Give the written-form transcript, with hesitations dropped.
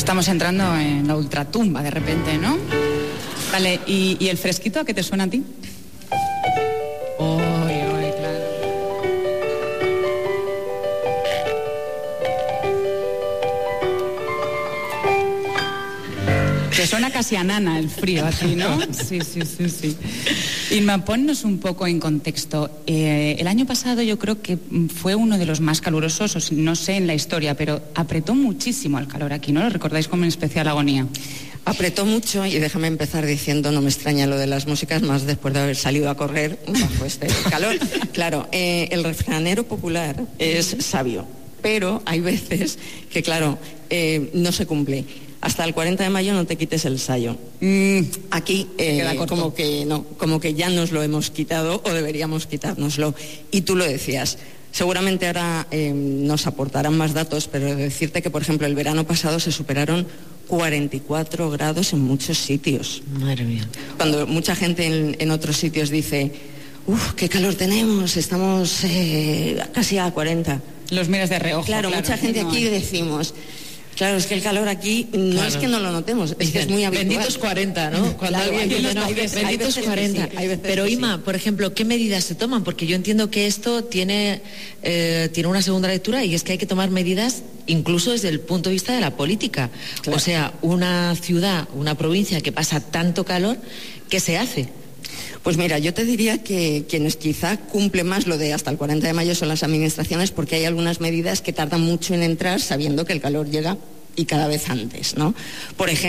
Estamos entrando en la ultratumba de repente, ¿no? Vale, ¿y el fresquito a qué te suena a ti? Claro. Te suena casi a nana el frío a ti, ¿no? Sí. Inma, ponnos un poco en contexto. El año pasado yo creo que fue uno de los más calurosos, no sé en la historia, pero apretó muchísimo el calor aquí, ¿no? ¿Lo recordáis con especial agonía? Apretó mucho, y déjame empezar diciendo, no me extraña lo de las músicas, más después de haber salido a correr bajo este calor. Claro, el refranero popular es sabio, pero hay veces que, claro, no se cumple. Hasta el 40 de mayo no te quites el sayo. Aquí como que ya nos lo hemos quitado o deberíamos quitárnoslo. Y tú lo decías. Seguramente ahora nos aportarán más datos, pero decirte que, por ejemplo, el verano pasado se superaron 44 grados en muchos sitios. Madre mía. Cuando mucha gente en otros sitios dice, qué calor tenemos, estamos casi a 40. Los miras de reojo. Claro, mucha gente aquí decimos... Claro, es que el calor aquí no es que no lo notemos, es que es muy habitual. Benditos 40, ¿no? Cuando alguien dice, benditos 40. Pero Inma, por ejemplo, ¿qué medidas se toman? Porque yo entiendo que esto tiene una segunda lectura, y es que hay que tomar medidas incluso desde el punto de vista de la política. Claro. O sea, una ciudad, una provincia que pasa tanto calor, ¿qué se hace? Pues mira, yo te diría que quienes quizá cumplen más lo de hasta el 40 de mayo son las administraciones, porque hay algunas medidas que tardan mucho en entrar sabiendo que el calor llega y cada vez antes, ¿no? Por ejemplo,